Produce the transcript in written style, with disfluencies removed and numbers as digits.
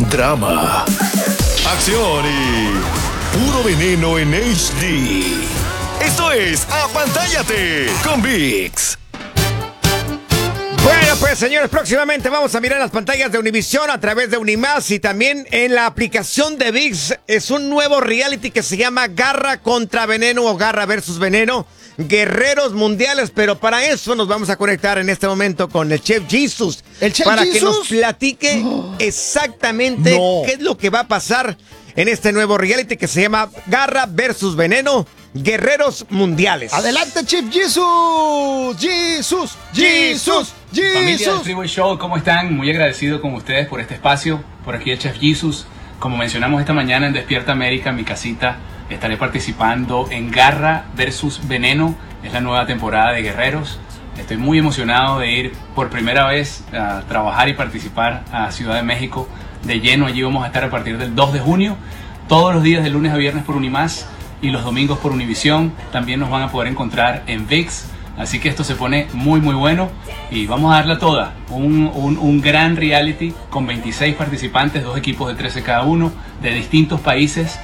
drama, acción y puro veneno en HD. Esto es Apantállate con ViX. Bueno, pues señores, próximamente vamos a mirar las pantallas de Univisión a través de Unimás y también en la aplicación de ViX. Es un nuevo reality que se llama Garra contra Veneno o Garra versus Veneno. Guerreros mundiales, pero para eso nos vamos a conectar en este momento con el Chef Jesus. ¿El Chef para Jesus? que nos platique exactamente qué es lo que va a pasar en este nuevo reality que se llama Garra versus Veneno. Guerreros mundiales. Adelante, Chef Jesus. Jesus. Jesus. Familia del Jesus. Freeway Show, ¿cómo están? Muy agradecido con ustedes por este espacio. Por aquí el Chef Jesus. Como mencionamos esta mañana en Despierta América, en mi casita, estaré participando en Garra versus Veneno. Es la nueva temporada de Guerreros. Estoy muy emocionado de ir por primera vez a trabajar y participar a Ciudad de México de lleno. Allí vamos a estar a partir del 2 de junio, todos los días de lunes a viernes por Unimás y los domingos por Univisión. También nos van a poder encontrar en ViX. Así que esto se pone muy muy bueno y vamos a darla toda. Un gran reality con 26 participantes, 2 equipos de 13 cada uno, de distintos países.